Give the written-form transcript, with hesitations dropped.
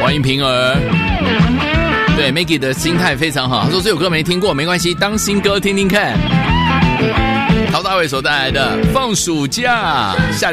欢迎平儿。对 Maggie 的心态非常好，他说这首歌没听过没关系，当新歌听听看。陶大卫所带来的放暑假，下